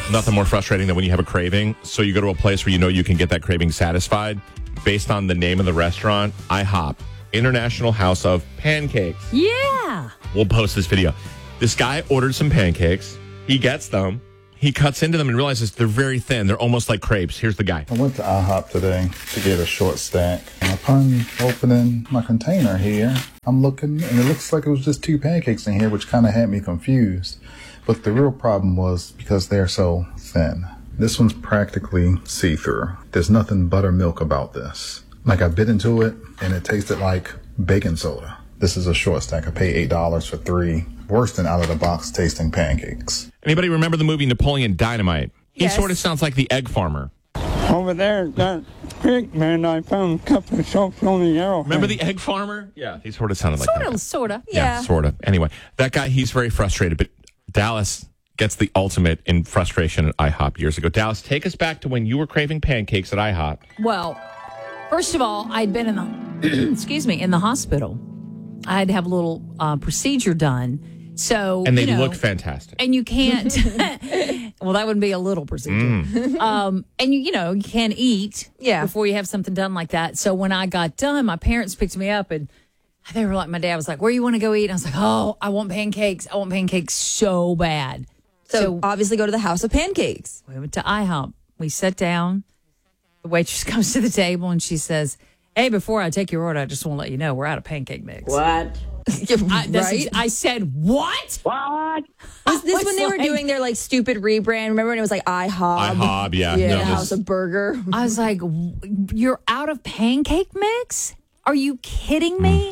Nothing more frustrating than when you have a craving. So you go to a place where you know you can get that craving satisfied based on the name of the restaurant. IHOP, International House of Pancakes. Yeah. We'll post this video. This guy ordered some pancakes. He gets them. He cuts into them and realizes they're very thin. They're almost like crepes. Here's the guy. I went to IHOP today to get a short stack. And upon opening my container here, I'm looking, and it looks like it was just 2 pancakes in here, which kind of had me confused. But the real problem was because they're so thin. This one's practically see-through. There's nothing buttermilk about this. Like, I bit into it, and it tasted like baking soda. This is a short stack. I paid $8 for 3. Worse than out-of-the-box tasting pancakes. Anybody remember the movie Napoleon Dynamite? Yes. He sort of sounds like the egg farmer. Over there at that creek, man, I found a couple of soaps on the arrow. Remember the egg farmer? Yeah, he sort of sounded like that. Sort of. Yeah, sort of. Anyway, that guy, he's very frustrated, but Dallas gets the ultimate in frustration at IHOP years ago. Dallas, take us back to when you were craving pancakes at IHOP. Well, first of all, I'd been in the, in the hospital. I had to have a little procedure done. So, and they look fantastic. And you can't, well, that would be a little procedure. And you can't eat before you have something done like that. So when I got done, my parents picked me up and they were like, my dad was like, where you want to go eat? And I was like, oh, I want pancakes. I want pancakes so bad. So obviously go to the House of Pancakes. We went to IHOP. We sat down. The waitress comes to the table and she says, hey, before I take your order, I just want to let you know we're out of pancake mix. What? Right? I said, what? What? Was this when they were doing their like stupid rebrand? Remember when it was like IHOB? IHOB, yeah. Yeah, No, House of Burger. I was like, you're out of pancake mix? Are you kidding me?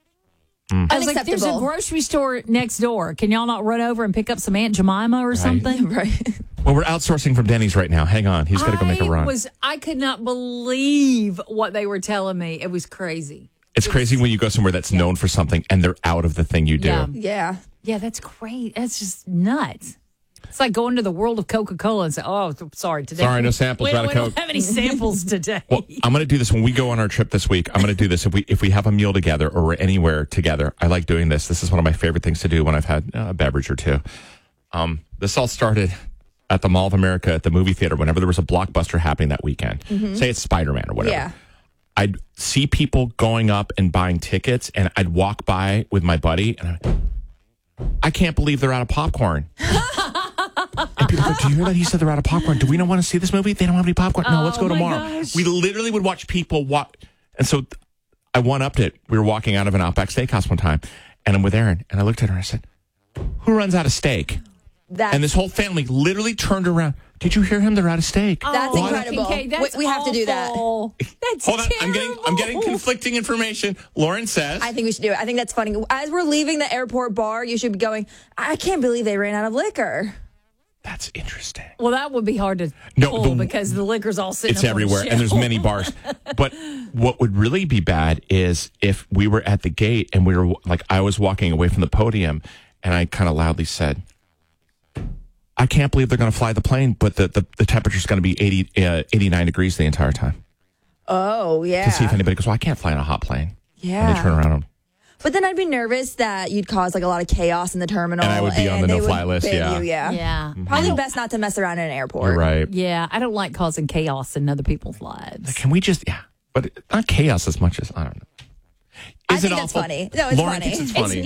I was like, there's a grocery store next door. Can y'all not run over and pick up some Aunt Jemima or something? Right. Well, we're outsourcing from Denny's right now. Hang on. He's got to go make a run. I could not believe what they were telling me. It was crazy. It's crazy when you go somewhere that's known for something and they're out of the thing you do. Yeah. Yeah, that's great. That's just nuts. It's like going to the world of Coca-Cola and say, oh, sorry, today. Sorry, no samples. We don't have any samples today. Well, I'm going to do this when we go on our trip this week. I'm going to do this if we have a meal together or we're anywhere together. I like doing this. This is one of my favorite things to do when I've had a beverage or two. This all started at the Mall of America at the movie theater whenever there was a blockbuster happening that weekend. Say it's Spider-Man or whatever. Yeah. I'd see people going up and buying tickets, and I'd walk by with my buddy, and I can't believe they're out of popcorn. And people go, do you hear that? He said they're out of popcorn. Do we not want to see this movie? They don't have any popcorn. No, let's go tomorrow. Gosh. We literally would watch people walk. And so I one-upped it. We were walking out of an Outback Steakhouse one time, and I'm with Erin, and I looked at her and I said, who runs out of steak? And this whole family literally turned around. Did you hear him? They're out of steak. That's incredible. Okay, that's we have to do that. That's Hold on. terrible. I'm getting conflicting information. Lauren says. I think we should do it. I think that's funny. As we're leaving the airport bar, you should be going, I can't believe they ran out of liquor. That's interesting. Well, that would be hard to pull because the liquor's all sitting It's up on the everywhere, shelf. and there's many bars. But what would really be bad is if we were at the gate and we were like, I was walking away from the podium, and I kind of loudly said, I can't believe they're going to fly the plane, but the temperature's going to be 89 degrees the entire time. Oh, yeah. To see if anybody goes, well, I can't fly in a hot plane. Yeah. And they turn around. But then I'd be nervous that you'd cause like a lot of chaos in the terminal. And I would be on the they no-fly would list, ban yeah. you, yeah. Yeah. Probably best not to mess around in an airport. You're right. Yeah, I don't like causing chaos in other people's lives. Can we just, but not chaos as much as, I don't know. I think that's funny. No, it's Lauren funny. thinks it's funny.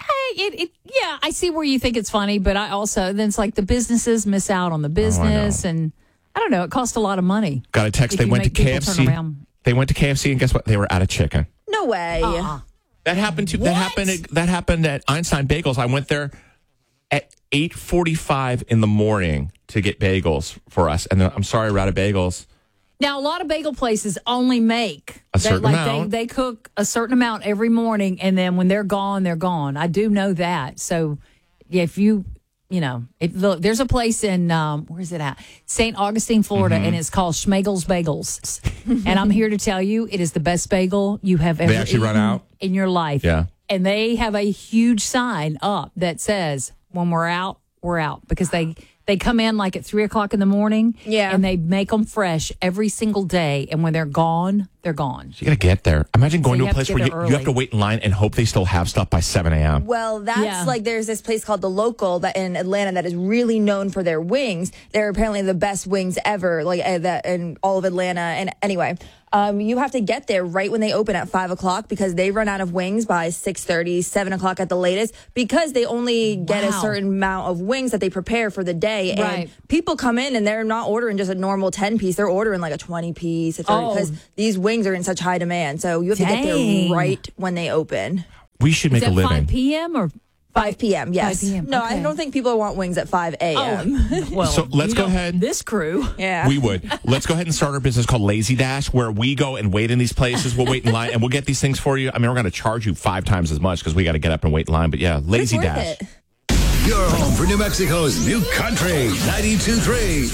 Yeah, I see where you think it's funny, but I also, then it's like the businesses miss out on the business, and I don't know, it costs a lot of money. Got a text, if they you went to make people turn KFC. around. They went to KFC, and guess what? They were out of chicken. No way. That happened to What? that happened at Einstein Bagels. I went there at 8:45 in the morning to get bagels for us, and then, I'm sorry, we're out of bagels. Now, a lot of bagel places only make A certain amount. They cook a certain amount every morning, and then when they're gone, they're gone. I do know that. So, yeah, if look, there's a place in where is it at? St. Augustine, Florida, and it's called Schmegel's Bagels. And I'm here to tell you, it is the best bagel you have ever actually run eaten out? in your life. Yeah. And they have a huge sign up that says, "When we're out, we're out," because they They come in like at 3:00 in the morning. Yeah. And they make them fresh every single day. And when they're gone, they're gone. You got to get there. Imagine going So to a you have place to where get you there have to early. wait in line and hope they still have stuff by 7 a.m. Well, that's Yeah. like there's this place called The Local that in Atlanta that is really known for their wings. They're apparently the best wings ever, like that in all of Atlanta. And anyway, you have to get there right when they open at 5:00 because they run out of wings by 6:30, 7:00 at the latest because they only get a Wow. certain amount of wings that they prepare for the day. Right. And people come in and they're not ordering just a normal 10-piece. They're ordering like a 20-piece, because these wings are in such high demand. So you have to get Dang. there right when they open. We should Is make a that 5 living. p.m. or 5 p.m., yes. 5 p.m., No, okay. I don't think people want wings at 5 a.m. Well, So let's you go know, ahead. This crew. Yeah. We would. Let's go ahead and start our business called Lazy Dash, where we go and wait in these places. We'll wait in line, and we'll get these things for you. I mean, we're going to charge you 5 times as much because we got to get up and wait in line. But yeah, It's Lazy worth Dash. it. Your home for New Mexico's new country. 92.3.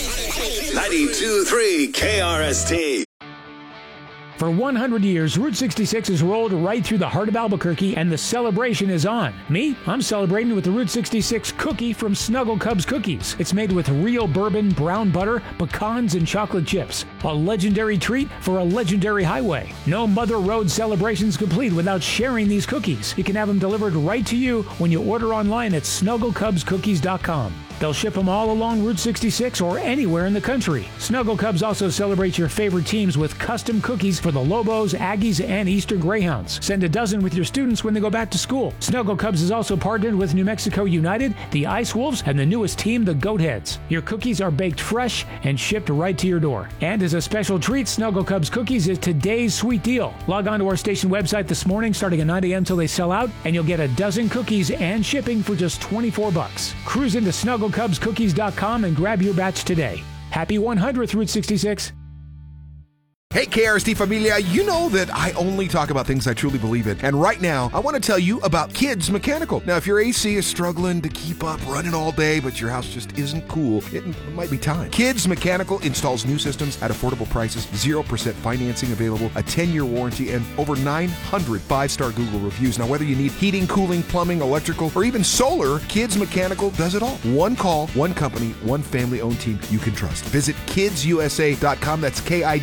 92.3 KRST. For 100 years, Route 66 has rolled right through the heart of Albuquerque, and the celebration is on. Me, I'm celebrating with the Route 66 cookie from Snuggle Cubs Cookies. It's made with real bourbon, brown butter, pecans, and chocolate chips. A legendary treat for a legendary highway. No Mother Road celebration's complete without sharing these cookies. You can have them delivered right to you when you order online at snugglecubscookies.com. They'll ship them all along Route 66 or anywhere in the country. Snuggle Cubs also celebrates your favorite teams with custom cookies for the Lobos, Aggies, and Eastern Greyhounds. Send a dozen with your students when they go back to school. Snuggle Cubs is also partnered with New Mexico United, the Ice Wolves, and the newest team, the Goatheads. Your cookies are baked fresh and shipped right to your door. And as a special treat, Snuggle Cubs Cookies is today's sweet deal. Log on to our station website this morning starting at 9 a.m. till they sell out, and you'll get a dozen cookies and shipping for just $24. Cruise into snugglecubscookies.com and grab your batch today. Happy 100th Route 66. Hey KRST Familia, you know that I only talk about things I truly believe in. And right now, I want to tell you about Kids Mechanical. Now, if your AC is struggling to keep up running all day, but your house just isn't cool, it might be time. Kids Mechanical installs new systems at affordable prices, 0% financing available, a 10-year warranty, and over 900 5-star Google reviews. Now, whether you need heating, cooling, plumbing, electrical, or even solar, Kids Mechanical does it all. One call, one company, one family-owned team you can trust. Visit kidsusa.com. That's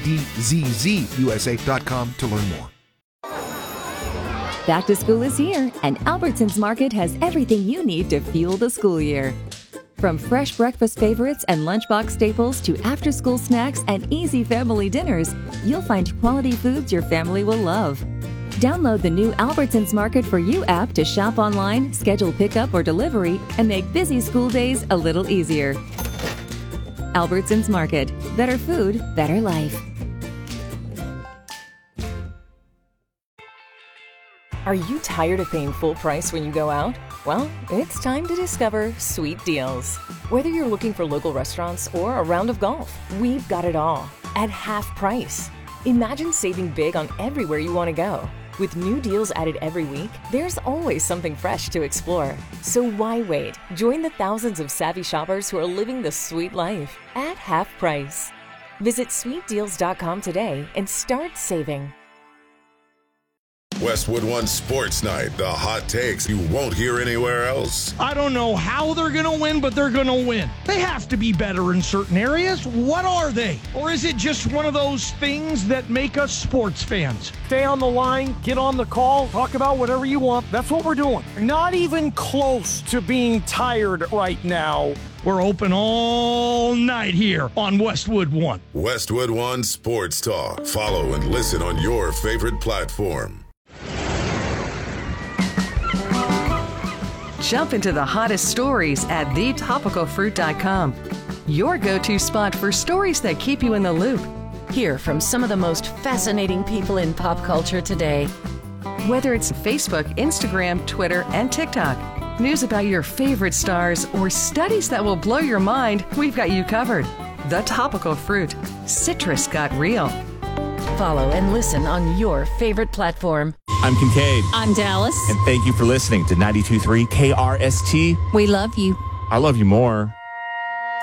KIDZZUSA.com to learn more. Back to school is here, and Albertsons Market has everything you need to fuel the school year. From fresh breakfast favorites and lunchbox staples to after-school snacks and easy family dinners, you'll find quality foods your family will love. Download the new Albertsons Market for You app to shop online, schedule pickup or delivery, and make busy school days a little easier. Albertsons Market. Better food, better life. Are you tired of paying full price when you go out? Well, it's time to discover Sweet Deals. Whether you're looking for local restaurants or a round of golf, we've got it all at half price. Imagine saving big on everywhere you want to go. With new deals added every week, there's always something fresh to explore. So why wait? Join the thousands of savvy shoppers who are living the sweet life at half price. Visit sweetdeals.com today and start saving. Westwood One Sports Night, the hot takes you won't hear anywhere else. I don't know how they're going to win, but they're going to win. They have to be better in certain areas. What are they? Or is it just one of those things that make us sports fans? Stay on the line, get on the call, talk about whatever you want. That's what we're doing. Not even close to being tired right now. We're open all night here on Westwood One. Westwood One Sports Talk. Follow and listen on your favorite platform. Jump into the hottest stories at thetopicalfruit.com. Your go-to spot for stories that keep you in the loop. Hear from some of the most fascinating people in pop culture today. Whether it's Facebook, Instagram, Twitter, and TikTok, news about your favorite stars, or studies that will blow your mind, we've got you covered. The Topical Fruit. Citrus got real. Follow and listen on your favorite platform. I'm Kincaid. I'm Dallas. And thank you for listening to 92.3 KRST. We love you. I love you more.